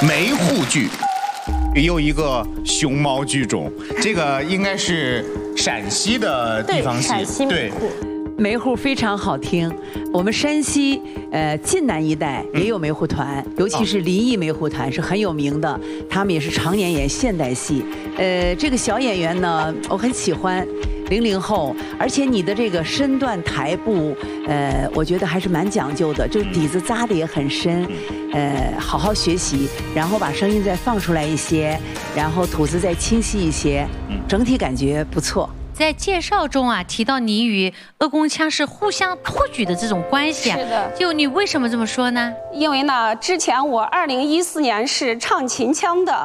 梅户剧，又一个熊猫剧种，这个应该是陕西的地方戏， 陕西梅户。 梅户非常好听，我们山西晋南一带也有梅户团，尤其是临沂梅户团是很有名的，他们也是常年演现代戏。这个小演员呢，我很喜欢，00后，而且你的这个身段台步，我觉得还是蛮讲究的，就底子扎得也很深，好好学习，然后把声音再放出来一些，然后吐字再清晰一些，整体感觉不错。 在介绍中啊，提到你与阿公腔是互相托举的这种关系啊。 是的。 就你为什么这么说呢？ 因为呢，之前我2014年是唱秦腔的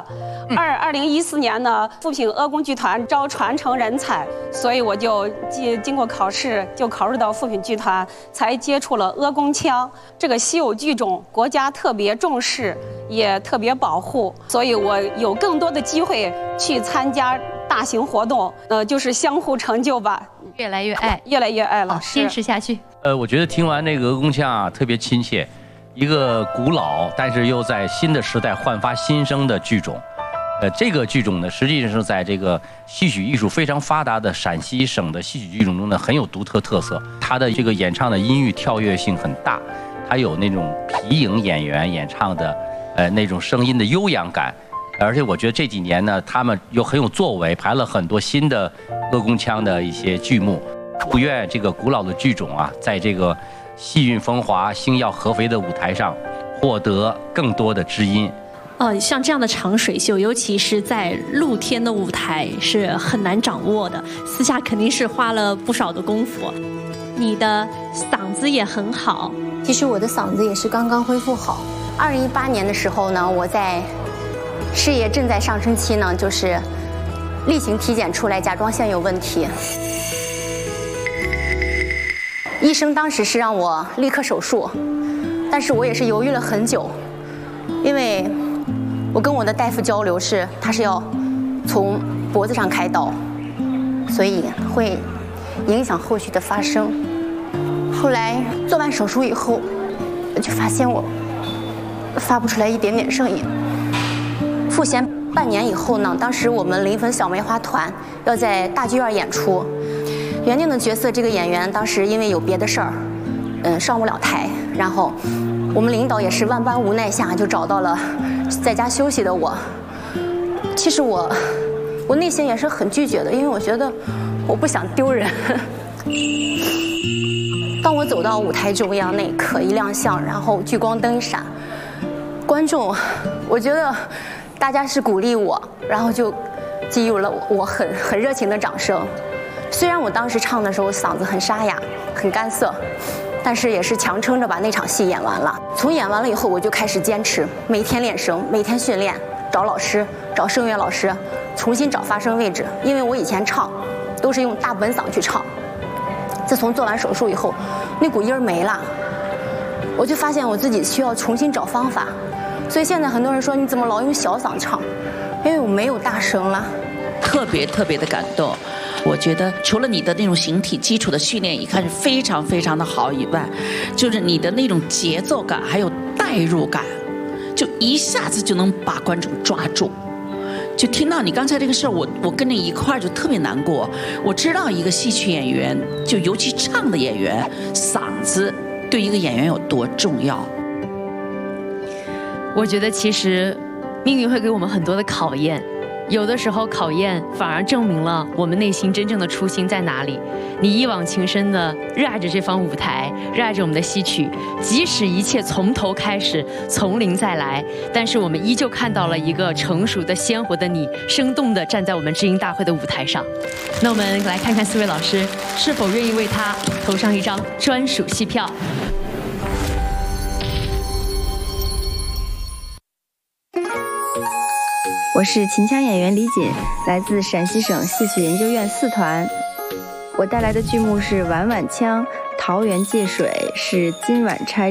，2014年呢，富平阿公剧团招传承人才，所以我就经过考试，就考入到富平剧团，才接触了阿公腔这个稀有剧种，国家特别重视，也特别保护，所以我有更多的机会去参加大型活动，就是相互成就吧， 越来越爱， 越来越爱了， 坚持下去。 我觉得听完那个阿公腔啊，特别亲切，一个古老但是又在新的时代焕发新生的剧种。这个剧种呢，实际上是在这个戏曲艺术非常发达的陕西省的戏曲剧种中呢，很有独特特色。它的这个演唱的音域跳跃性很大，它有那种皮影演员演唱的，那种声音的悠扬感。而且我觉得这几年呢，他们又很有作为，排了很多新的阿公腔的一些剧目。祝愿这个古老的剧种啊，在这个气韵风华、星耀合肥的舞台上，获得更多的知音。 像这样的长水袖，尤其是在露天的舞台，是很难掌握的。私下肯定是花了不少的功夫。你的嗓子也很好。 其实我的嗓子也是刚刚恢复好。2018年的时候呢，我在事业正在上升期呢，就是例行体检出来甲状腺有问题，医生当时是让我立刻手术，但是我也是犹豫了很久，因为我跟我的大夫交流是，他是要从脖子上开刀，所以会影响后续的发生。后来做完手术以后，我就发现我发不出来一点点声音。赋闲半年以后呢，当时我们临汾小梅花团要在大剧院演出，原定的角色这个演员当时因为有别的事儿，上不了台，然后我们领导也是万般无奈下就找到了在家休息的我。其实我内心也是很拒绝的，因为我觉得我不想丢人。当我走到舞台中央那一刻，一亮相，然后聚光灯一闪，观众，我觉得大家是鼓励我，然后就给予了我很热情的掌声。虽然我当时唱的时候嗓子很沙哑，很干涩，但是也是强撑着把那场戏演完了。从演完了以后，我就开始坚持，每天练声，每天训练，找老师，找声乐老师，重新找发声位置。因为我以前唱都是用大本嗓去唱，自从做完手术以后，那股音儿没了，我就发现我自己需要重新找方法。所以现在很多人说你怎么老用小嗓唱，因为我没有大声了。 特别的感动。我觉得除了你的那种形体基础的训练，一看是非常的好以外，就是你的那种节奏感还有代入感，就一下子就能把观众抓住。就听到你刚才这个事儿，我跟你一块儿就特别难过。我知道一个戏曲演员，就尤其唱的演员，嗓子对一个演员有多重要。 我觉得其实命运会给我们很多的考验，有的时候考验反而证明了我们内心真正的初心在哪里。你一往情深的热爱着这方舞台，热爱着我们的戏曲，即使一切从头开始，从零再来，但是我们依旧看到了一个成熟的鲜活的你，生动的站在我们知音大会的舞台上。那我们来看看4位老师是否愿意为他投上一张专属戏票。 我是秦腔演员李锦，来自陕西省戏曲研究院4团。我带来的剧目是《晚晚腔》，桃园借水是金碗钗。